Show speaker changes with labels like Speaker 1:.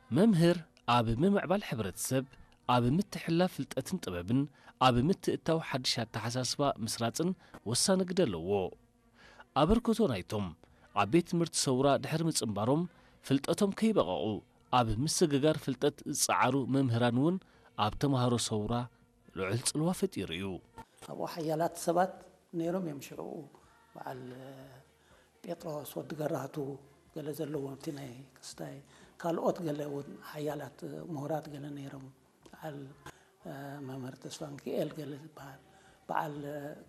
Speaker 1: ممهر ኣብ ምምዕባል ሕብረተሰብ ኣብ ምትሕልላፍ ፍልጠትን ጥበብን ኣብ ምትእታው ሓድሽ ኣተሓሳስባ ምስራፅን ወሳኒ ግደ ኣለዎ ኣበርክቶ ናይቶም ኣብ ቤት ትምህርቲ ሰውራ ድሕሪ ምጽምባሮም ፍልጠቶም ከይበቐቑ ኣብ ምስግጋር ፍልጠት ዝጸዓሩ መምህራን እውን ኣብ ተምሃሮ ሰውራ ልዑል ጽልዋ ፈጢሩ እዩ
Speaker 2: ኣብኡ ሓያላት ሰባት ነይሮም እዮም ሽዑ በዓል ጴጥሮስ ወዲ ገራህቱ ገለ ዘለዎም እቲ ናይ ክስታይ ካልኦት ገለ እውን ሓያላት ምሁራት ገለ ነይሮም በዓል መምህር ተስፋ ሚካኤል ገለ ዝበሃል በዓል